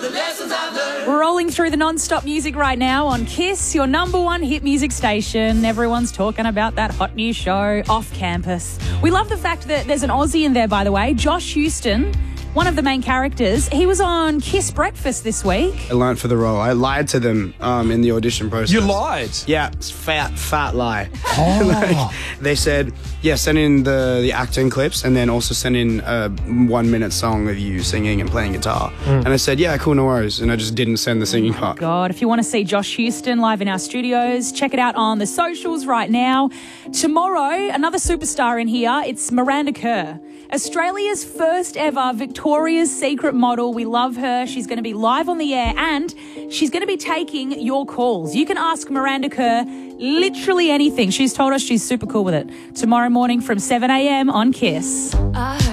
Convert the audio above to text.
Rolling through the non-stop music right now on Kiss, your number one hit music station. Everyone's talking about that hot new show, Off Campus. We love the fact that there's an Aussie in there, by the way, Josh Houston, one of the main characters. He was on Kiss Breakfast this week. I learnt for the role. I lied to them in the audition process. You lied? Yeah, it's fat lie. Oh. They said, yeah, send in the acting clips and then also send in a 1 minute song of you singing and playing guitar. And I said, yeah, cool, no worries. And I just didn't send the singing part. God, if you want to see Josh Houston live in our studios, check it out on the socials right now. Tomorrow, another superstar in here. It's Miranda Kerr, Australia's first ever Victoria's Secret model. We love her. She's going to be live on the air and she's going to be taking your calls. You can ask Miranda Kerr literally anything. She's told us she's super cool with it. Tomorrow morning from 7 a.m. on Kiss.